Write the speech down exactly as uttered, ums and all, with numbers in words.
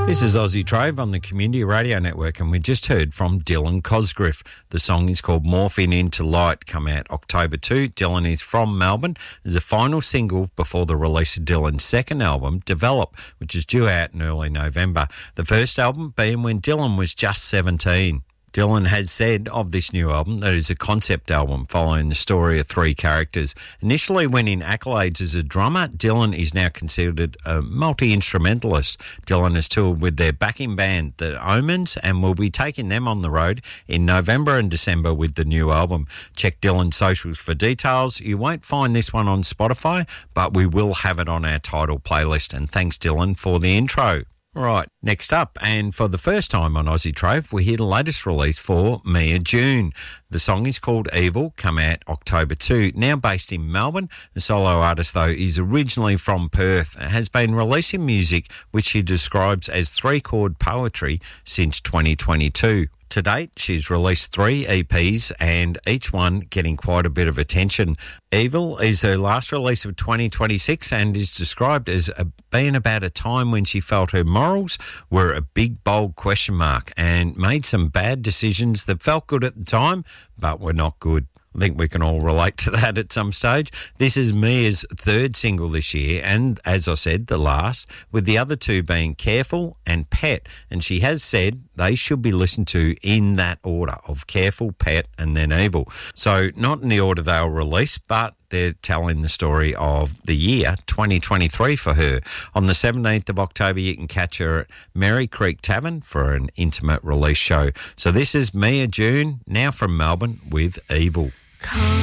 This is Aussie Trove on the Community Radio Network, and we just heard from Dylan Cosgriff. The song is called Morphing Into Light, come out October second. Dylan is from Melbourne. It's the final single before the release of Dylan's second album, Develop, which is due out in early November. The first album being when Dylan was just seventeen. Dylan has said of this new album that it's a concept album following the story of three characters. Initially winning accolades as a drummer, Dylan is now considered a multi-instrumentalist. Dylan has toured with their backing band, The Omens, and will be taking them on the road in November and December with the new album. Check Dylan's socials for details. You won't find this one on Spotify, but we will have it on our title playlist. And thanks, Dylan, for the intro. Right, next up, and for the first time on Aussie Trove, we hear the latest release for Mia June. The song is called Evil, come out October second. Now based in Melbourne, the solo artist, though, is originally from Perth and has been releasing music which she describes as three-chord poetry since twenty twenty-two. To date, she's released three E Ps and each one getting quite a bit of attention. Evil is her last release of twenty twenty-six and is described as a, being about a time when she felt her morals were a big, bold question mark and made some bad decisions that felt good at the time but were not good. I think we can all relate to that at some stage. This is Mia's third single this year and, as I said, the last, with the other two being Careful and Pet. And she has said they should be listened to in that order of Careful, Pet and then Evil. So not in the order they were released, but they're telling the story of the year twenty twenty-three for her. On the seventeenth of October, you can catch her at Merry Creek Tavern for an intimate release show. So this is Mia June, now from Melbourne, with Evil. Come.